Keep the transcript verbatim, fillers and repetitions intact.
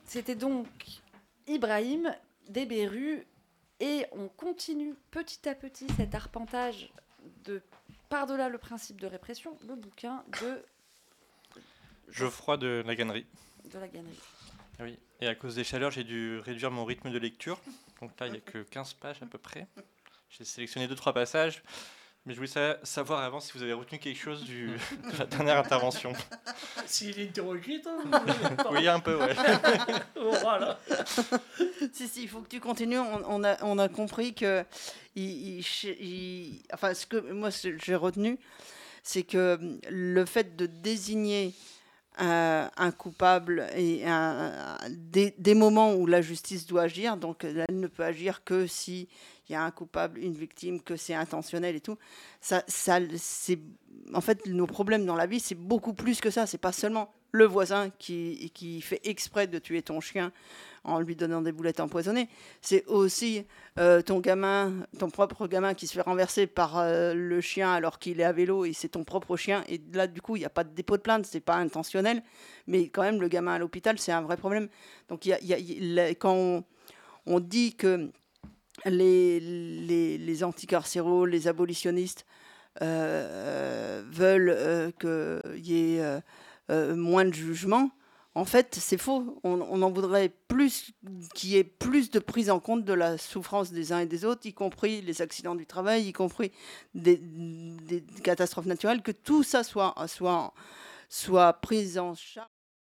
C'était donc Ibrahim Deberu et on continue petit à petit cet arpentage de par-delà le principe de répression, le bouquin de Geoffroy de la Gannerie. De la Gannerie. Oui, et à cause des chaleurs, j'ai dû réduire mon rythme de lecture. Donc là, il n'y a que quinze pages à peu près. J'ai sélectionné deux trois passages. Mais je voulais sa- savoir avant si vous avez retenu quelque chose du, de la dernière intervention. S'il est interrogé, toi. Oui, un peu, ouais. Oh, voilà. Si, si, il faut que tu continues. On, on a, on a compris que. Il, il, il- enfin, ce que moi ce que j'ai retenu, c'est que le fait de désigner un, un coupable et un, un- des, des moments où la justice doit agir, donc elle ne peut agir que si il y a un coupable, une victime, que c'est intentionnel et tout. Ça, ça, c'est en fait nos problèmes dans la vie, c'est beaucoup plus que ça. C'est pas seulement le voisin qui, qui fait exprès de tuer ton chien en lui donnant des boulettes empoisonnées. C'est aussi euh, ton gamin, ton propre gamin qui se fait renverser par euh, le chien alors qu'il est à vélo et c'est ton propre chien. Et là, du coup, il n'y a pas de dépôt de plainte, c'est pas intentionnel. Mais quand même, le gamin à l'hôpital, c'est un vrai problème. Donc, il y a, il y a- il y a- quand on, on dit que les, les, les anticarcéraux, les abolitionnistes euh, veulent euh, qu'il y ait euh, euh, moins de jugement, en fait, c'est faux. On, on en voudrait plus qu'il y ait plus de prise en compte de la souffrance des uns et des autres, y compris les accidents du travail, y compris des, des catastrophes naturelles, que tout ça soit, soit, soit pris en charge.